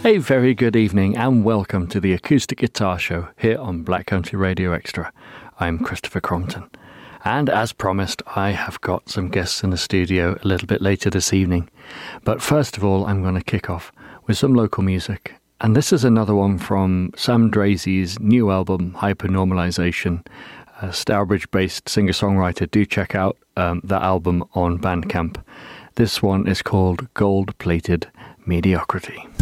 A very good evening and welcome to the Acoustic Guitar Show here on Black Country Radio Extra. I'm Christopher Crompton. And as promised, I have got some guests in the studio a little bit later this evening. But first of all, I'm going to kick off with some local music. And this is another one from Sam Drazy's new album, Hypernormalization. A Stourbridge-based singer-songwriter. Do check out that album on Bandcamp. This one is called Gold-Plated Mediocrity.